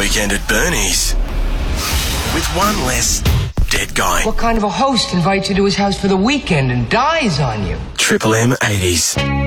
weekend at Bernie's. With one less dead guy. What kind of a host invites you to his house for the weekend and dies on you? Triple M 80s.